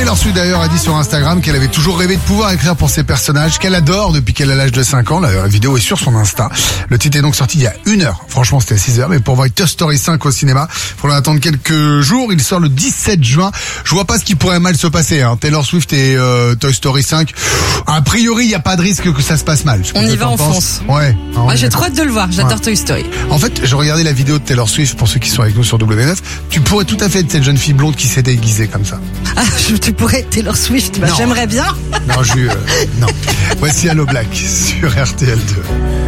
Taylor Swift d'ailleurs a dit sur Instagram qu'elle avait toujours rêvé de pouvoir écrire pour ses personnages, qu'elle adore depuis qu'elle a l'âge de 5 ans. La vidéo est sur son Insta. Le titre est donc sorti il y a 1 heure. Franchement, c'était à 6 heures. Mais pour voir Toy Story 5 au cinéma, il faudra attendre quelques jours. Il sort le 17 juin. Je vois pas ce qui pourrait mal se passer. Taylor Swift et Toy Story 5. A priori, il n'y a pas de risque que ça se passe mal. On y va en France. Ouais. J'ai trop hâte de le voir. J'adore Toy Story. En fait, je regardais la vidéo de Taylor Swift pour ceux qui sont avec nous sur W9. Tu pourrais tout à fait être cette jeune fille blonde qui s'est déguisée comme ça. Ah, tu pourrais être Taylor Swift. J'aimerais bien. Non, non. Voici Allo Black sur RTL2.